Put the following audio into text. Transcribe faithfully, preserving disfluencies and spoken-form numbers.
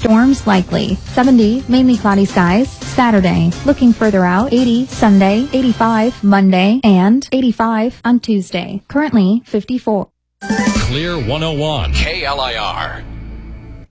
Storms likely. seventy, mainly cloudy skies. Saturday. Looking further out, eighty Sunday, eighty-five Monday, and eighty-five on Tuesday. Currently fifty-four. Clear one oh one. K L I R.